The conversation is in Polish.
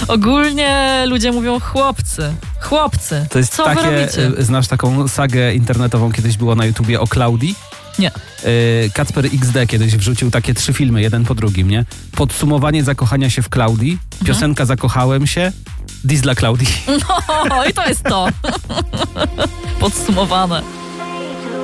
Ogólnie ludzie mówią chłopcy. To jest co takie, wy robicie? znasz taką sagę internetową, kiedyś było na YouTubie o Klaudii? Nie. Kacper XD kiedyś wrzucił takie 3 filmy, jeden po drugim, nie? Podsumowanie zakochania się w Klaudii, piosenka Zakochałem się, diss dla Klaudii. No i to jest to. Podsumowane.